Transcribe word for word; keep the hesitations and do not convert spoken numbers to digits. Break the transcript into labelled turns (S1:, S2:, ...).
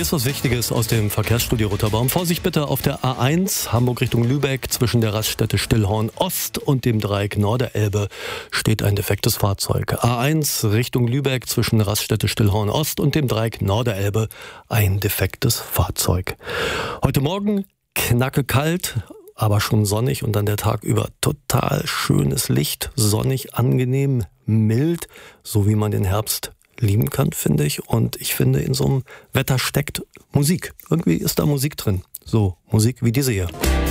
S1: ist was Wichtiges aus dem Verkehrsstudio Rotterbaum. Vorsicht bitte auf der A eins, Hamburg Richtung Lübeck, zwischen der Raststätte Stillhorn Ost und dem Dreieck Norderelbe steht ein defektes Fahrzeug. A eins Richtung Lübeck, zwischen Raststätte Stillhorn Ost und dem Dreieck Norderelbe ein defektes Fahrzeug. Heute Morgen knacke kalt, aber schon sonnig und dann der Tag über total schönes Licht, sonnig, angenehm, mild, so wie man den Herbst lieben kann, finde ich. Und ich finde, in so einem Wetter steckt Musik. Irgendwie ist da Musik drin. So, Musik wie diese hier.